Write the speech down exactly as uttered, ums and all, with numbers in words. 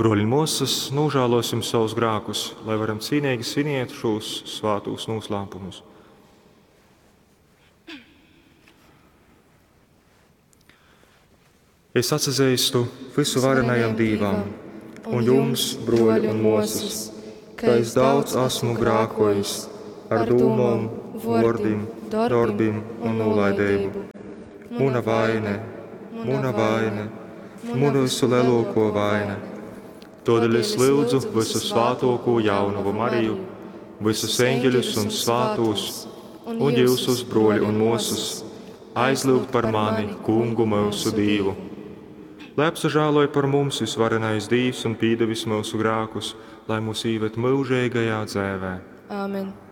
Broļi mūsas, nūžālosim savus grākus, lai varam cīnīgi svinēt šos svātūs noslēpumus. Es atsazīstu visu varenajam Dīvam un jums, broļi un mūsas, ka es daudz esmu grākojis ar dūmom, vordim, darbim un nolaidību. Muna vaine, muna vaine, muna visu lielāko vaine. Todēļ es lūdzu visu svātoko jaunavu Mariju, visus eņģeļus un svātos, un jūsus, broļi un mūsas, aizlūgt par mani, kungu mūsu Dīvu. Lai apsažāloj par mums visvarenais Dīvs un pīdevis mūsu grākus, lai mūs īvet mūžīgajā dzēvē. Āmen.